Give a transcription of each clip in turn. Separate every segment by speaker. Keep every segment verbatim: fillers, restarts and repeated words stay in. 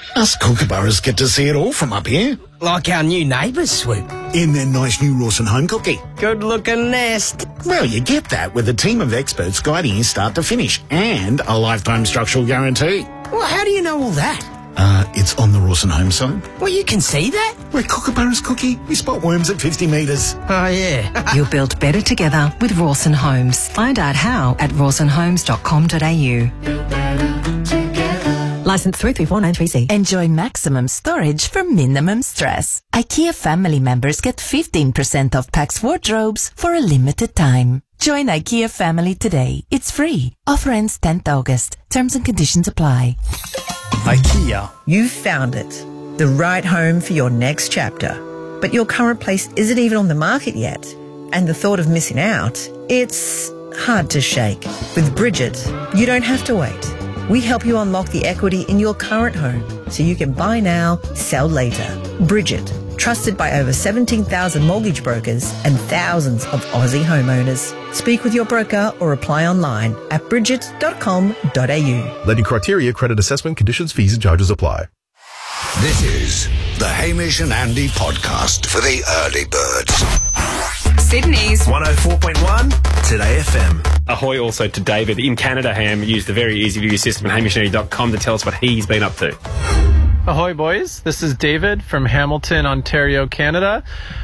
Speaker 1: Us kookaburras get to see it all from up here.
Speaker 2: Like our new neighbours, Swoop.
Speaker 1: In their nice new Rawson home cookie.
Speaker 2: Good-looking nest.
Speaker 1: Well, you get that with a team of experts guiding you start to finish and a lifetime structural guarantee.
Speaker 2: Well, how do you know all that?
Speaker 1: Uh, it's on the Rawson home side.
Speaker 2: Well, you can see that?
Speaker 1: We're kookaburras, Cookie. We spot worms at fifty metres.
Speaker 2: Oh, yeah.
Speaker 3: You'll build better together with Rawson Homes. Find out how at rawson homes dot com dot a u.
Speaker 4: Licence three three four nine three C. Enjoy maximum storage for minimum stress. IKEA family members get fifteen percent off Pax wardrobes for a limited time. Join IKEA family today. It's free. Offer ends tenth August. Terms and conditions apply.
Speaker 5: IKEA.
Speaker 6: You've found it. The right home for your next chapter. But your current place isn't even on the market yet. And the thought of missing out, it's hard to shake. With Bridget, you don't have to wait. We help you unlock the equity in your current home so you can buy now, sell later. Bridget, trusted by over seventeen thousand mortgage brokers and thousands of Aussie homeowners. Speak with your broker or apply online at bridget dot com dot a u.
Speaker 7: Lending criteria, credit assessment, conditions, fees and charges apply.
Speaker 8: This is the Hamish and Andy podcast for the early birds.
Speaker 9: Sydney's
Speaker 7: one oh four point one Today F M.
Speaker 10: Ahoy also to David in Canada. Ham used the very easy to use system at hamish and andy dot com to tell us what he's been up to.
Speaker 11: Ahoy, boys. This is David from Hamilton, Ontario, Canada.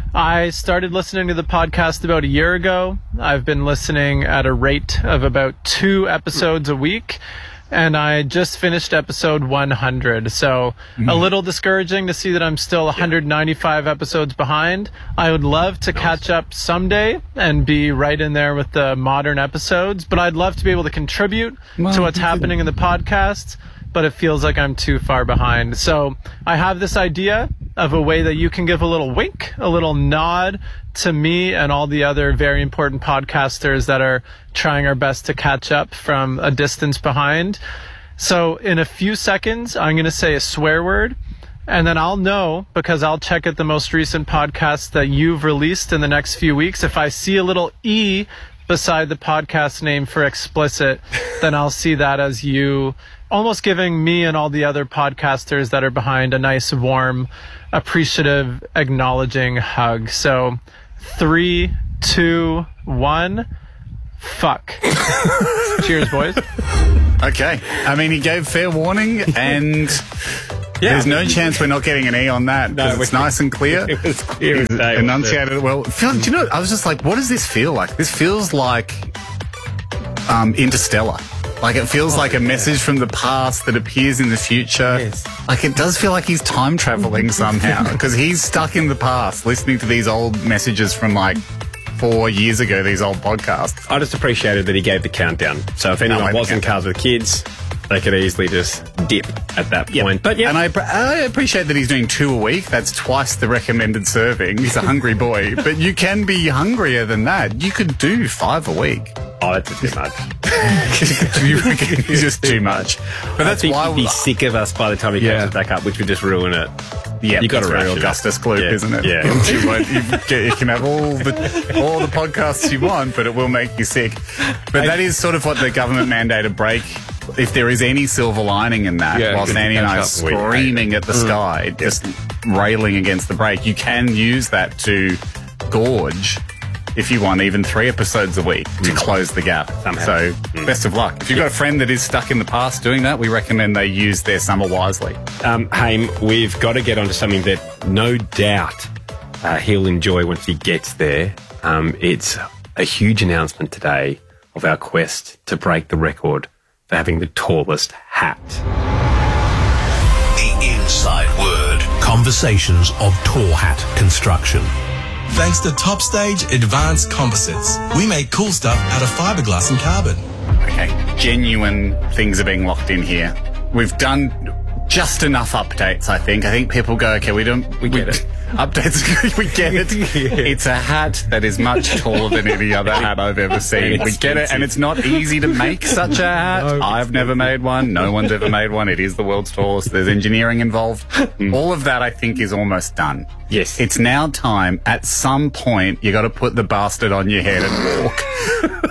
Speaker 11: I started listening to the podcast about a year ago. I've been listening at a rate of about two episodes a week, and I just finished episode one hundred. So mm. a little discouraging to see that I'm still one hundred ninety-five yeah. episodes behind. I would love to nice. catch up someday and be right in there with the modern episodes, but I'd love to be able to contribute well, to what's happening in the podcast. But it feels like I'm too far behind. So I have this idea of a way that you can give a little wink, a little nod to me and all the other very important podcasters that are trying our best to catch up from a distance behind. So in a few seconds, I'm going to say a swear word, and then I'll know, because I'll check at the most recent podcasts that you've released in the next few weeks. If I see a little E beside the podcast name for explicit, then I'll see that as you almost giving me and all the other podcasters that are behind a nice, warm, appreciative, acknowledging hug. So, three, two, one, fuck. Cheers, boys.
Speaker 5: Okay. I mean, he gave fair warning, and yeah. there's no chance we're not getting an E on that, because no, it's nice and clear.
Speaker 10: It was clear.
Speaker 5: He's enunciated it well. Feel, do you know, I was just like, what does this feel like? This feels like um, Interstellar. Like, it feels oh, like a yeah. message from the past that appears in the future.
Speaker 10: Yes.
Speaker 5: Like, it does feel like he's time traveling somehow, because he's stuck in the past listening to these old messages from, like, four years ago, these old podcasts.
Speaker 10: I just appreciated that he gave the countdown. So if anyone no, was in cars with kids, they could easily just dip at that
Speaker 5: yep.
Speaker 10: point. But yeah,
Speaker 5: and I, I appreciate that he's doing two a week. That's twice the recommended serving. He's a hungry boy. But you can be hungrier than that. You could do five a week.
Speaker 10: Oh, that's too much.
Speaker 5: You reckon it's just too much? But that's
Speaker 10: I think
Speaker 5: why
Speaker 10: he'd be sick of us by the time he
Speaker 5: yeah.
Speaker 10: catches back up, which would just ruin it.
Speaker 5: Yeah,
Speaker 10: you got to
Speaker 5: very Augustus Gloop,
Speaker 10: yeah.
Speaker 5: isn't it?
Speaker 10: Yeah,
Speaker 5: you, won't, you, get, you can have all the all the podcasts you want, but it will make you sick. But that is sort of what the government mandated break. If there is any silver lining in that, yeah, whilst Andy and I are screaming at the mm. sky, just railing against the break, you can use that to gorge, if you want, even three episodes a week to mm. close the gap. Somehow. So, mm. best of luck. If you've got a friend that is stuck in the past doing that, we recommend they use their summer wisely.
Speaker 10: Um, Haim, we've got to get onto something that no doubt uh, he'll enjoy once he gets there. Um, it's a huge announcement today of our quest to break the record for having the tallest hat.
Speaker 8: The inside word.
Speaker 12: Conversations of Tall Hat Construction.
Speaker 13: Thanks to Top Stage Advanced Composites, we make cool stuff out of fiberglass and carbon.
Speaker 5: Okay, genuine things are being locked in here. We've done just enough updates, I think. I think people go, okay, we don't...
Speaker 10: We get we, it.
Speaker 5: Updates, we get it. yeah. It's a hat that is much taller than any other hat I've ever seen. We get it, and it's not easy to make such a hat. No, I've never made one. No one's ever made one. It is the world's tallest. There's engineering involved. Mm. All of that, I think, is almost done.
Speaker 10: Yes.
Speaker 5: It's now time, at some point, you got to put the bastard on your head and walk.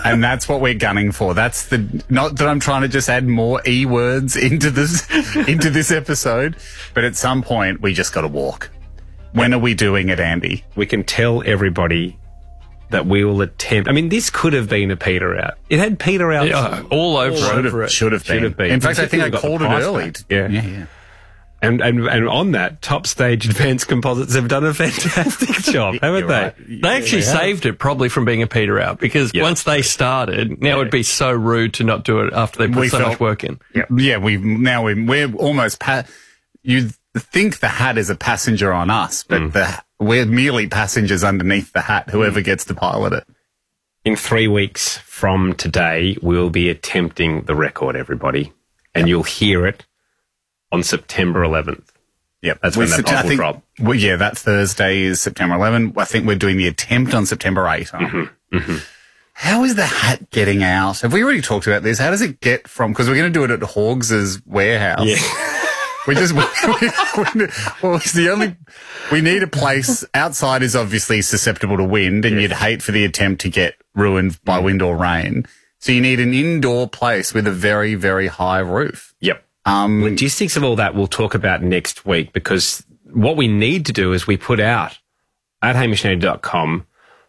Speaker 5: And that's what we're gunning for. That's the, not that I'm trying to just add more E words into this, into this episode, but at some point we just got to walk. When are we doing it, Andy?
Speaker 10: We can tell everybody that we will attempt. I mean, this could have been a peter out. It had peter out
Speaker 9: yeah, all over,
Speaker 5: all
Speaker 9: over
Speaker 5: over
Speaker 9: it.
Speaker 5: it. Should have been.
Speaker 10: Should have been.
Speaker 5: In fact, I think I called it early.
Speaker 10: Yeah.
Speaker 5: yeah, yeah.
Speaker 10: And, and and on that, Top Stage Advanced Composites have done a fantastic job, haven't
Speaker 5: You're
Speaker 10: they?
Speaker 5: right.
Speaker 9: They actually
Speaker 10: Yeah.
Speaker 9: saved it probably from being a peter out because
Speaker 10: Yeah.
Speaker 9: once they started, now it'd be so rude to not do it after they put
Speaker 5: We
Speaker 9: so
Speaker 5: felt-
Speaker 9: much work in.
Speaker 5: Yeah, yeah. We've now we we're almost pa- you think the hat is a passenger on us, but
Speaker 10: Mm.
Speaker 5: the we're merely passengers underneath the hat. Whoever gets to pilot it.
Speaker 10: In three weeks from today, we'll be attempting the record, everybody, and you'll hear it on September eleventh.
Speaker 5: Yep,
Speaker 10: That's when
Speaker 5: We-
Speaker 10: that pod
Speaker 5: I
Speaker 10: will
Speaker 5: think-
Speaker 10: drop.
Speaker 5: Well, yeah, that Thursday is September eleventh. I think we're doing the attempt on September eighth. Aren't we?
Speaker 10: Mm-hmm.
Speaker 5: How is the hat getting out? Have we already talked about this? How does it get from? Because we're going to do it at Hawgs's warehouse.
Speaker 10: Yeah.
Speaker 5: We just, we, we, well, it's the only, we need a place. Outside is obviously susceptible to wind, and you'd hate for the attempt to get ruined by wind or rain. So you need an indoor place with a very, very high roof.
Speaker 10: Yep.
Speaker 5: Um,
Speaker 10: Logistics of all that we'll talk about next week, because what we need to do is we put out at hamish and andy dot com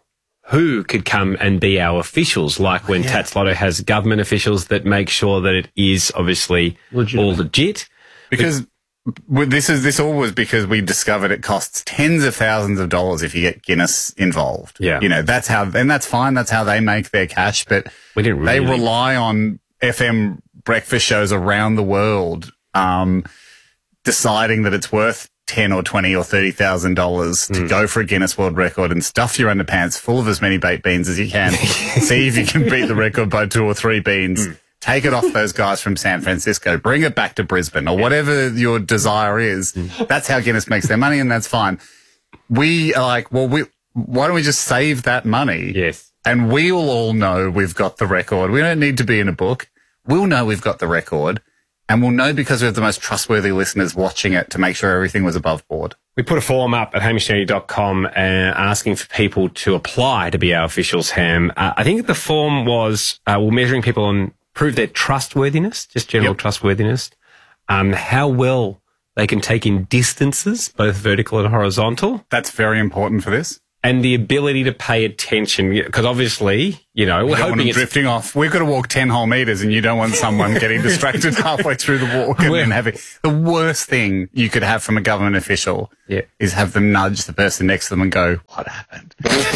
Speaker 10: who could come and be our officials, like when
Speaker 5: yeah.
Speaker 10: Tats Lotto has government officials that make sure that it is obviously
Speaker 9: Legit.
Speaker 10: all legit.
Speaker 5: Because well, this is this all was because we discovered it costs tens of thousands of dollars if you get Guinness involved.
Speaker 10: Yeah.
Speaker 5: You know, that's how, and that's fine. That's how they make their cash. But
Speaker 10: We didn't
Speaker 5: they
Speaker 10: really-
Speaker 5: rely on F M breakfast shows around the world um, deciding that it's worth ten or twenty or thirty thousand dollars to
Speaker 10: Mm.
Speaker 5: go for a Guinness World Record and stuff your underpants full of as many baked beans as you can. See if you can beat the record by two or three beans.
Speaker 10: Mm.
Speaker 5: Take it off those guys from San Francisco. Bring it back to Brisbane or whatever your desire is. That's how Guinness makes their money, and that's fine. We are like, well, we why don't we just save that money?
Speaker 10: Yes.
Speaker 5: And we'll all know we've got the record. We don't need to be in a book. We'll know we've got the record, and we'll know because we have the most trustworthy listeners watching it to make sure everything was above board.
Speaker 10: We put a form up at hamish and andy dot com uh, asking for people to apply to be our officials, Ham. Uh, I think the form was, uh, we're measuring people on prove their trustworthiness, just general
Speaker 5: Yep.
Speaker 10: trustworthiness, um, how well they can take in distances, both vertical and horizontal,
Speaker 5: That's very important for this.
Speaker 10: and the ability to pay attention. Because obviously, you know,
Speaker 5: We
Speaker 10: we're
Speaker 5: don't want
Speaker 10: hoping
Speaker 5: them
Speaker 10: it's
Speaker 5: drifting off. We've got to walk ten whole meters, and you don't want someone getting distracted halfway through the walk and then having the worst thing you could have from a government official
Speaker 10: Yeah.
Speaker 5: is have them nudge the person next to them and go, "What happened?"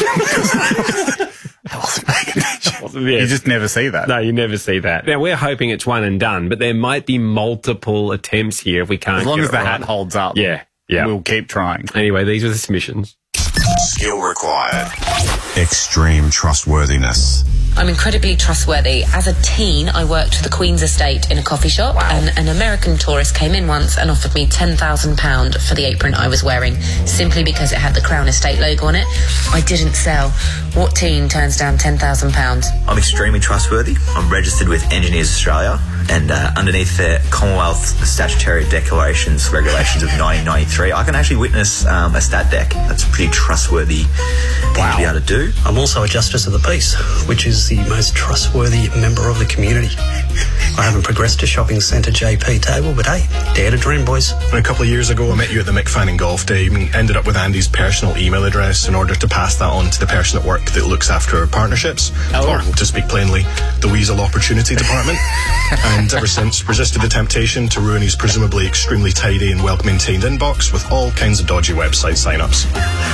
Speaker 5: I wasn't paying attention.
Speaker 10: Yes.
Speaker 5: You just never see that.
Speaker 10: No, you never see that. Now, we're hoping it's one and done, but there might be multiple attempts here if we can't
Speaker 5: As long
Speaker 10: get
Speaker 5: as the
Speaker 10: it right.
Speaker 5: hat holds up,
Speaker 10: Yeah, yeah.
Speaker 5: we'll keep trying.
Speaker 10: Anyway, these are the submissions.
Speaker 8: Skill required.
Speaker 14: Extreme trustworthiness.
Speaker 15: I'm incredibly trustworthy. As a teen, I worked for the Queen's Estate in a coffee shop, and an American tourist came in once and offered me ten thousand pounds for the apron I was wearing, simply because it had the Crown Estate logo on it. I didn't sell. What teen turns down ten thousand pounds?
Speaker 16: I'm extremely trustworthy. I'm registered with Engineers Australia, and uh, underneath the Commonwealth Statutory Declarations Regulations of nineteen ninety-three, I can actually witness um, a stat dec. That's a pretty trustworthy thing to be able to do.
Speaker 17: I'm also a Justice of the Peace, which is the most trustworthy member of the community. I haven't progressed to shopping centre J P table, but hey, dare to dream, boys.
Speaker 7: And a couple of years ago, I met you at the Mick Fanning Golf Day and ended up with Andy's personal email address in order to pass that on to the person at work that looks after partnerships,
Speaker 5: Oh.
Speaker 7: or to speak plainly, the Weasel Opportunity Department. And ever since, resisted the temptation to ruin his presumably extremely tidy and well-maintained inbox with all kinds of dodgy website sign-ups.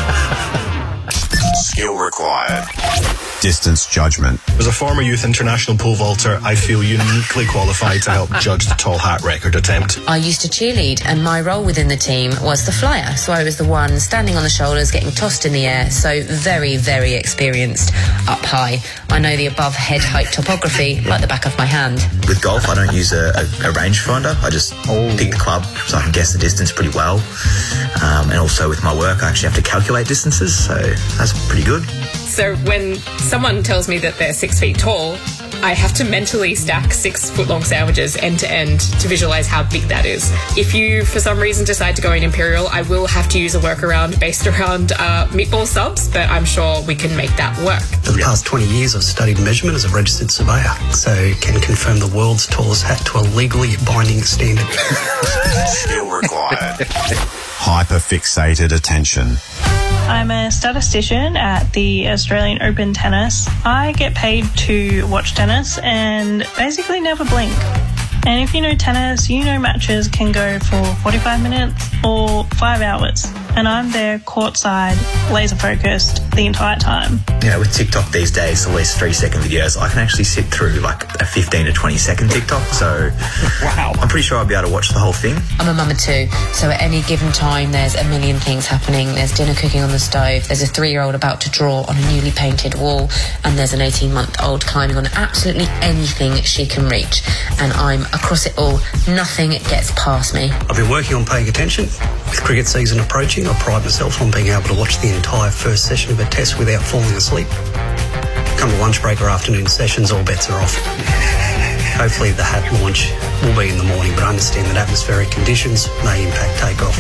Speaker 8: Skill required.
Speaker 14: Distance judgment.
Speaker 7: As a former youth international pole vaulter, I feel uniquely qualified to help judge the tall hat record attempt.
Speaker 15: I used to cheerlead, and my role within the team was the flyer. So I was the one standing on the shoulders, getting tossed in the air. So very, very experienced up high. I know the above head height topography like the back of my hand.
Speaker 16: With golf, I don't use a, a, a rangefinder. I just pick the club so I can guess the distance pretty well. Um, and also with my work, I actually have to calculate distances, so that's pretty good.
Speaker 18: So when someone tells me that they're six feet tall, I have to mentally stack six foot long sandwiches end to end to visualize how big that is. If you, for some reason, decide to go in Imperial, I will have to use a workaround based around uh, meatball subs, but I'm sure we can make that work.
Speaker 17: For the past twenty years, I've studied measurement as a registered surveyor, so can confirm the world's tallest hat to a legally binding standard.
Speaker 8: Skill required. Hyperfixated attention.
Speaker 19: I'm a statistician at the Australian Open Tennis. I get paid to watch tennis and basically never blink. And if you know tennis, you know matches can go for forty-five minutes or five hours. And I'm there courtside, laser focused the entire time.
Speaker 16: You know, with TikTok these days, all these three second videos, I can actually sit through like a fifteen to twenty second TikTok. So wow, I'm pretty sure I'll be able to watch the whole thing.
Speaker 15: I'm a mama too, so at any given time there's a million things happening. There's dinner cooking on the stove, there's a three-year-old about to draw on a newly painted wall, and there's an eighteen-month-old climbing on absolutely anything she can reach. And I'm across it all. Nothing gets past me.
Speaker 17: I've been working on paying attention. With cricket season approaching, I pride myself on being able to watch the entire first session of a test without falling asleep. Come to lunch break or afternoon sessions, all bets are off. Hopefully the hat launch will be in the morning, but I understand that atmospheric conditions may impact takeoff.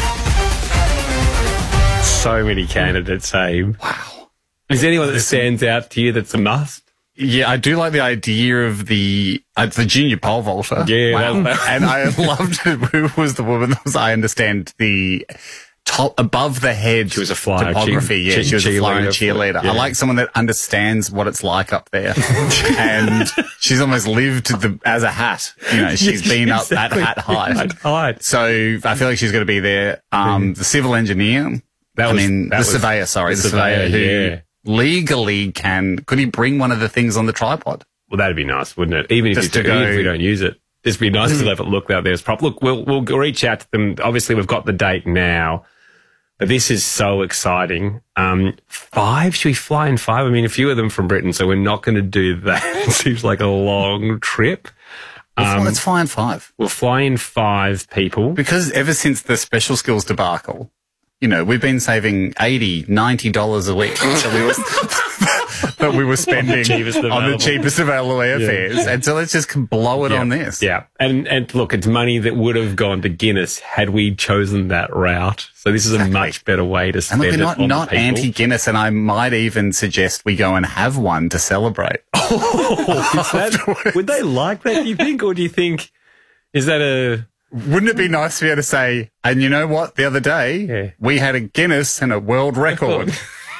Speaker 10: So many candidates, hey? Wow. Is there anyone that stands out to you that's a must?
Speaker 5: Yeah, I do like the idea of the uh, the junior pole vaulter.
Speaker 10: Yeah,
Speaker 5: wow.
Speaker 10: that,
Speaker 5: and I loved it. Who was the woman that was? I understand the top above the head.
Speaker 10: She was a flyer.
Speaker 5: Topography.
Speaker 10: Che-
Speaker 5: yeah,
Speaker 10: che-
Speaker 5: she was a flyer and a
Speaker 10: cheerleader.
Speaker 5: cheerleader.
Speaker 10: Yeah.
Speaker 5: I like someone that understands what it's like up there, and she's almost lived the, as a hat. You know, she's been
Speaker 10: exactly.
Speaker 5: up that hat height.
Speaker 10: Hat height.
Speaker 5: So I feel like she's going to be there. Um, the civil engineer.
Speaker 10: That
Speaker 5: I
Speaker 10: was,
Speaker 5: mean,
Speaker 10: that
Speaker 5: the
Speaker 10: was,
Speaker 5: surveyor. Sorry,
Speaker 10: the,
Speaker 5: the surveyor,
Speaker 10: surveyor
Speaker 5: who
Speaker 10: yeah.
Speaker 5: legally can. Could he bring one of the things on the tripod?
Speaker 10: Well, that'd be nice, wouldn't it? Even if,
Speaker 5: Just
Speaker 10: you,
Speaker 5: to
Speaker 10: even
Speaker 5: go-
Speaker 10: if we don't use it. It'd be nice to have it look out there as prop. Look, we'll, we'll reach out to them. Obviously, we've got the date now, but this is so exciting. Um, five? Should we fly in five? I mean, a few of them from Britain, so we're not going to do that. It seems like a long trip.
Speaker 5: Um, Let's fly in five.
Speaker 10: We'll fly in five people.
Speaker 5: Because ever since the special skills debacle, you know, we've been saving eighty dollars, ninety dollars a week. So we were, that we were spending
Speaker 10: on the cheapest
Speaker 5: on
Speaker 10: available,
Speaker 5: the cheapest available airfares. Yeah. And so let's just blow it
Speaker 10: yeah.
Speaker 5: on this.
Speaker 10: Yeah. And, and look, it's money that would have gone to Guinness had we chosen that route. So this is exactly. a much better way to spend
Speaker 5: and look,
Speaker 10: it
Speaker 5: not,
Speaker 10: on
Speaker 5: not
Speaker 10: the people.
Speaker 5: anti-Guinness, and I might even suggest we go and have one to celebrate.
Speaker 10: Oh, is that, would they like that, do you think? Or do you think, is that a...
Speaker 5: Wouldn't it be nice to be able to say, and you know what, the other day, yeah. we had a Guinness and a world record.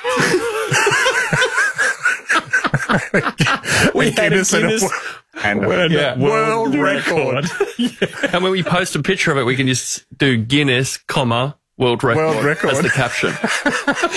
Speaker 10: we had a Guinness
Speaker 5: and a, and a
Speaker 9: yeah.
Speaker 5: world, world record. record.
Speaker 9: yeah. And when we post a picture of it, we can just do Guinness, comma, world record,
Speaker 5: world record.
Speaker 9: as the caption.